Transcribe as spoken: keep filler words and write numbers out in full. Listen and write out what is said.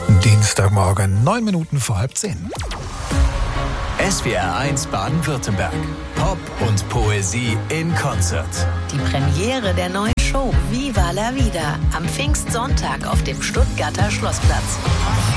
Dienstagmorgen, neun Minuten vor halb zehn. S W R eins Baden-Württemberg. Pop und Poesie in Konzert. Die Premiere der neuen Show Viva la Vida am Pfingstsonntag auf dem Stuttgarter Schlossplatz.